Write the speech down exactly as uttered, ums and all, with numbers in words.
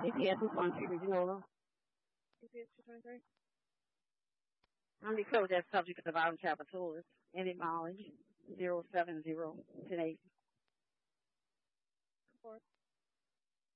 A P S one three zero. A P S two twenty-three. I'm the code that's subject to the bottom chapter two is any mileage zero seven zero ten eight. Report.